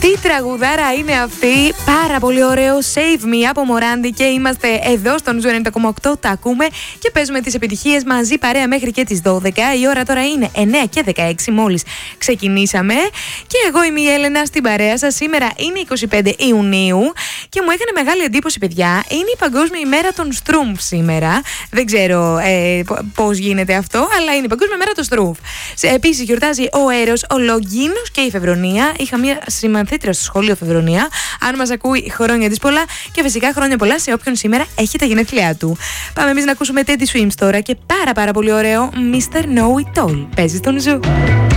Τι τραγουδάρα είναι αυτή, πάρα πολύ ωραίο. Save Me από Morandi και είμαστε εδώ στον Ζου 90,8. Τα ακούμε και παίζουμε τις επιτυχίες μαζί παρέα μέχρι και τις 12. Η ώρα τώρα είναι 9 και 16 μόλις ξεκινήσαμε. Και εγώ είμαι η Έλενα στην παρέα σας. Σήμερα είναι 25 Ιουνίου και μου έκανε μεγάλη εντύπωση, παιδιά. Είναι η Παγκόσμια ημέρα των Στρούμφ σήμερα. Δεν ξέρω πώς γίνεται αυτό, αλλά είναι η Παγκόσμια ημέρα των Στρούμφ. Επίσης γιορτάζει ο Έρος, ο Λογγίνος και η Φεβρονία. Είχα μια συμμαθήτρια στο σχολείο Φεβρονία. Αν μας ακούει, χρόνια της πολλά και φυσικά χρόνια πολλά σε όποιον σήμερα έχει τα γενέθλιά του. Πάμε εμείς να ακούσουμε Teddy Swims τώρα και πάρα πολύ ωραίο Mr. Know It All. Παίζει στον Ζου.